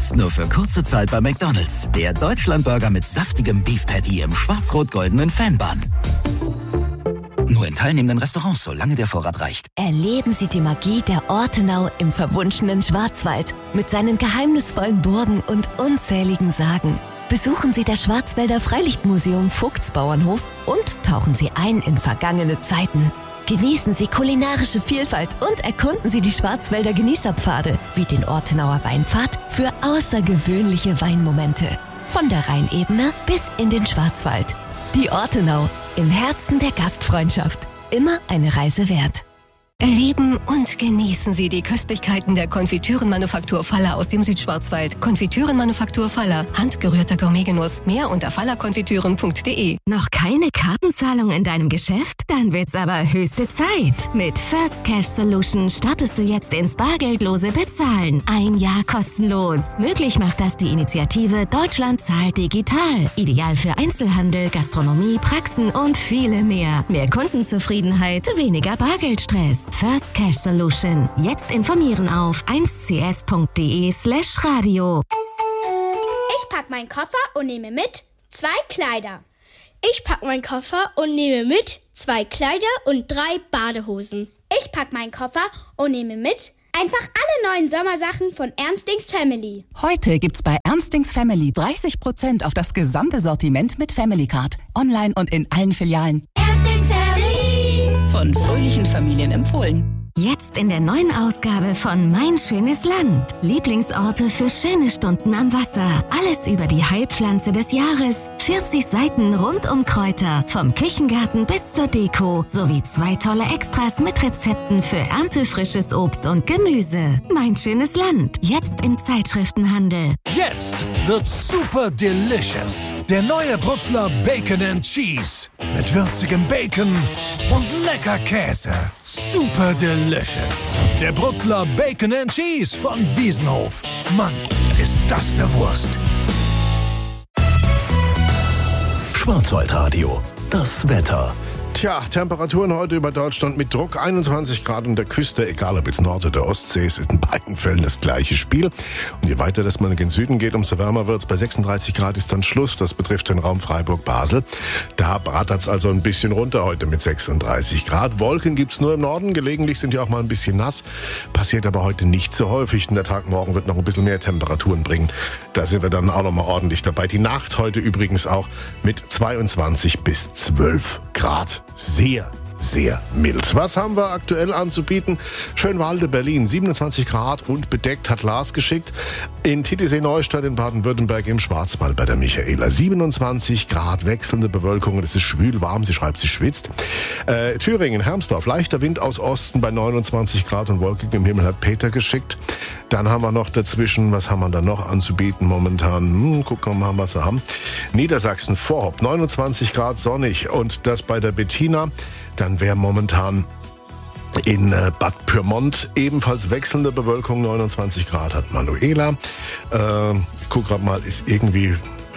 Jetzt nur für kurze Zeit bei McDonald's. Der Deutschlandburger mit saftigem Beef Patty im schwarz-rot-goldenen Fanbun. Nur in teilnehmenden Restaurants, solange der Vorrat reicht. Erleben Sie die Magie der Ortenau im verwunschenen Schwarzwald mit seinen geheimnisvollen Burgen und unzähligen Sagen. Besuchen Sie das Schwarzwälder Freilichtmuseum Vogtsbauernhof und tauchen Sie ein in vergangene Zeiten. Genießen Sie kulinarische Vielfalt und erkunden Sie die Schwarzwälder Genießerpfade wie den Ortenauer Weinpfad für außergewöhnliche Weinmomente. Von der Rheinebene bis in den Schwarzwald. Die Ortenau, im Herzen der Gastfreundschaft. Immer eine Reise wert. Erleben und genießen Sie die Köstlichkeiten der Konfitürenmanufaktur Faller aus dem Südschwarzwald. Konfitürenmanufaktur Faller. Handgerührter Gourmetgenuss. Mehr unter fallerkonfitüren.de. Noch keine Kartenzahlung in deinem Geschäft? Dann wird's aber höchste Zeit. Mit First Cash Solution startest du jetzt ins bargeldlose Bezahlen. 1 Jahr kostenlos. Möglich macht das die Initiative Deutschland zahlt digital. Ideal für Einzelhandel, Gastronomie, Praxen und viele mehr. Mehr Kundenzufriedenheit, weniger Bargeldstress. First Cash Solution. Jetzt informieren auf 1cs.de/radio. Ich pack meinen Koffer und nehme mit 2 Kleider. Ich pack meinen Koffer und nehme mit 2 Kleider und 3 Badehosen. Ich pack meinen Koffer und nehme mit einfach alle neuen Sommersachen von Ernstings Family. Heute gibt's bei Ernstings Family 30% auf das gesamte Sortiment mit Family Card. Online und in allen Filialen. Ernstings Family. Von fröhlichen Familien empfohlen. Jetzt in der neuen Ausgabe von Mein schönes Land. Lieblingsorte für schöne Stunden am Wasser. Alles über die Heilpflanze des Jahres. 40 Seiten rund um Kräuter. Vom Küchengarten bis zur Deko. Sowie 2 tolle Extras mit Rezepten für erntefrisches Obst und Gemüse. Mein schönes Land. Jetzt im Zeitschriftenhandel. Jetzt wird's super delicious. Der neue Brutzler Bacon and Cheese. Mit würzigem Bacon und lecker Käse. Super delicious. Der Brutzler Bacon and Cheese von Wiesenhof. Mann, ist das eine Wurst. Schwarzwaldradio, das Wetter. Tja, Temperaturen heute über Deutschland mit Druck 21 Grad an der Küste, egal ob jetzt Nord- oder Ostsee, es ist in beiden Fällen das gleiche Spiel. Und je weiter das man in den Süden geht, umso wärmer wird es. Bei 36 Grad ist dann Schluss, das betrifft den Raum Freiburg-Basel. Da brattert es also ein bisschen runter heute mit 36 Grad. Wolken gibt es nur im Norden, gelegentlich sind die auch mal ein bisschen nass. Passiert aber heute nicht so häufig, und der Tag morgen wird noch ein bisschen mehr Temperaturen bringen. Da sind wir dann auch noch mal ordentlich dabei. Die Nacht heute übrigens auch mit 22 bis 12 Grad. Sehr, sehr mild. Was haben wir aktuell anzubieten? Schönwalde, Berlin, 27 Grad und bedeckt, hat Lars geschickt. In Titisee-Neustadt in Baden-Württemberg im Schwarzwald bei der Michaela. 27 Grad, wechselnde Bewölkung, es ist schwül warm, sie schreibt, sie schwitzt. Thüringen, Hermsdorf, leichter Wind aus Osten bei 29 Grad und wolkigem Himmel, hat Peter geschickt. Dann haben wir noch dazwischen, was haben wir da noch anzubieten momentan? Gucken wir mal, was wir haben. Niedersachsen, Vorhopp, 29 Grad sonnig und das bei der Bettina. Dann wäre momentan in Bad Pyrmont ebenfalls wechselnde Bewölkung, 29 Grad hat Manuela. Guck grad mal, ist irgendwie...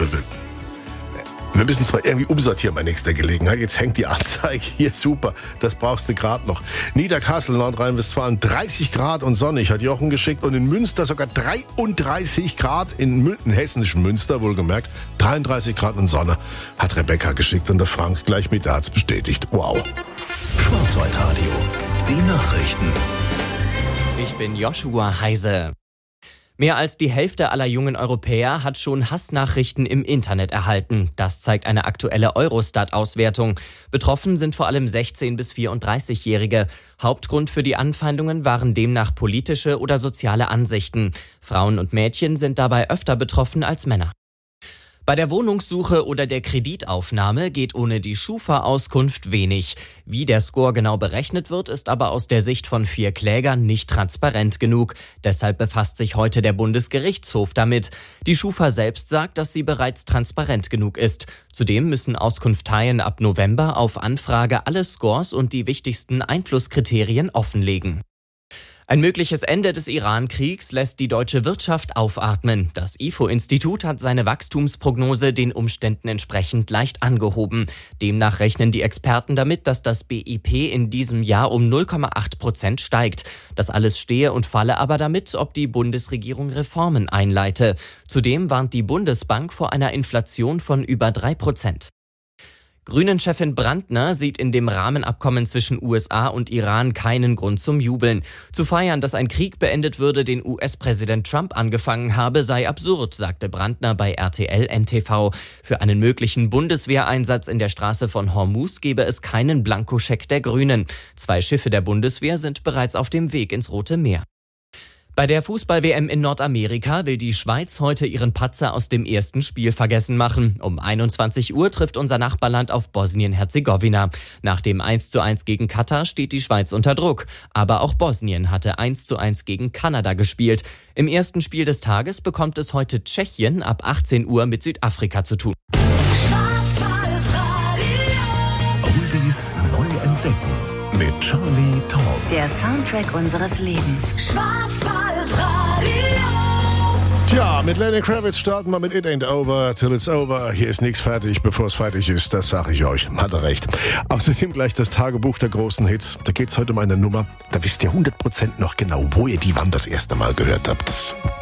Wir müssen zwar irgendwie umsortieren bei nächster Gelegenheit. Jetzt hängt die Anzeige hier super. Das brauchst du gerade noch. Niederkassel, Nordrhein-Westfalen, 30 Grad und sonnig, hat Jochen geschickt. Und in Münster sogar 33 Grad, in hessischen Münster wohlgemerkt. 33 Grad und Sonne, hat Rebecca geschickt. Und der Frank gleich mit, der hat's bestätigt. Wow. Schwarzwaldradio, die Nachrichten. Ich bin Joshua Heise. Mehr als die Hälfte aller jungen Europäer hat schon Hassnachrichten im Internet erhalten. Das zeigt eine aktuelle Eurostat-Auswertung. Betroffen sind vor allem 16- bis 34-Jährige. Hauptgrund für die Anfeindungen waren demnach politische oder soziale Ansichten. Frauen und Mädchen sind dabei öfter betroffen als Männer. Bei der Wohnungssuche oder der Kreditaufnahme geht ohne die Schufa-Auskunft wenig. Wie der Score genau berechnet wird, ist aber aus der Sicht von 4 Klägern nicht transparent genug. Deshalb befasst sich heute der Bundesgerichtshof damit. Die Schufa selbst sagt, dass sie bereits transparent genug ist. Zudem müssen Auskunfteien ab November auf Anfrage alle Scores und die wichtigsten Einflusskriterien offenlegen. Ein mögliches Ende des Iran-Kriegs lässt die deutsche Wirtschaft aufatmen. Das IFO-Institut hat seine Wachstumsprognose den Umständen entsprechend leicht angehoben. Demnach rechnen die Experten damit, dass das BIP in diesem Jahr um 0,8% steigt. Das alles stehe und falle aber damit, ob die Bundesregierung Reformen einleite. Zudem warnt die Bundesbank vor einer Inflation von über 3%. Grünen-Chefin Brandner sieht in dem Rahmenabkommen zwischen USA und Iran keinen Grund zum Jubeln. Zu feiern, dass ein Krieg beendet würde, den US-Präsident Trump angefangen habe, sei absurd, sagte Brandner bei RTL NTV. Für einen möglichen Bundeswehreinsatz in der Straße von Hormuz gebe es keinen Blankoscheck der Grünen. 2 Schiffe der Bundeswehr sind bereits auf dem Weg ins Rote Meer. Bei der Fußball-WM in Nordamerika will die Schweiz heute ihren Patzer aus dem ersten Spiel vergessen machen. Um 21 Uhr trifft unser Nachbarland auf Bosnien-Herzegowina. Nach dem 1:1 gegen Katar steht die Schweiz unter Druck. Aber auch Bosnien hatte 1:1 gegen Kanada gespielt. Im ersten Spiel des Tages bekommt es heute Tschechien ab 18 Uhr mit Südafrika zu tun. Oldies neu entdecken mit Charlie Tom. Der Soundtrack unseres Lebens. Tja, mit Lenny Kravitz starten wir mit It Ain't Over Till It's Over. Hier ist nichts fertig, bevor es fertig ist. Das sage ich euch. Hat er recht. Außerdem gleich das Tagebuch der großen Hits. Da geht's heute um eine Nummer. Da wisst ihr 100% noch genau, wo ihr die wann das erste Mal gehört habt.